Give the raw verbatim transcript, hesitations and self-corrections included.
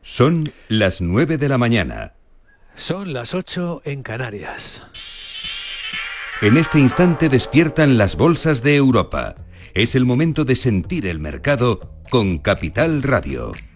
Son las nueve de la mañana. Son las ocho en Canarias. En este instante despiertan las bolsas de Europa. Es el momento de sentir el mercado con Capital Radio.